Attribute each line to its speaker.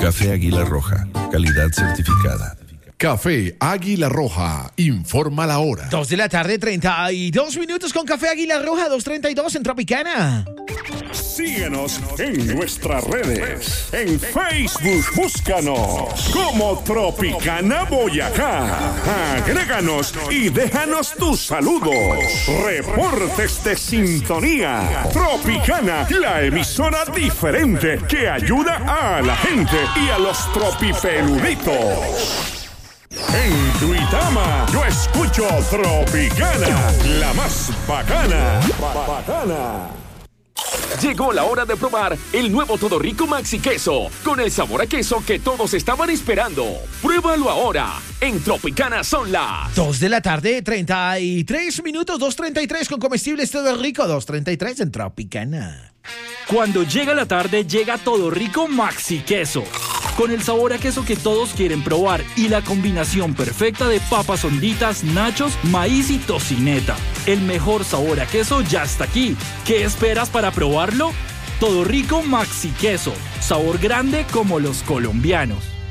Speaker 1: Café Águila Roja, calidad certificada.
Speaker 2: Café Águila Roja, informa la hora.
Speaker 3: 2:32 p.m. con Café Águila Roja, 2:32 en Tropicana.
Speaker 4: Síguenos en nuestras redes. En Facebook, búscanos como Tropicana Boyacá. Agréganos y déjanos tus saludos. Reportes de sintonía. Tropicana, la emisora diferente que ayuda a la gente y a los tropipeluditos. En Duitama, yo escucho Tropicana, la más bacana.
Speaker 5: Llegó la hora de probar el nuevo Todo Rico Maxi Queso, con el sabor a queso que todos estaban esperando. Pruébalo ahora. En Tropicana son las
Speaker 3: 2:33 p.m, 2:33 con comestibles Todo Rico, 2:33 en Tropicana.
Speaker 6: Cuando llega la tarde, llega Todo Rico Maxi Queso, con el sabor a queso que todos quieren probar y la combinación perfecta de papas honditas, nachos, maíz y tocineta. El mejor sabor a queso ya está aquí. ¿Qué esperas para probarlo? Todo Rico Maxi Queso, sabor grande como los colombianos.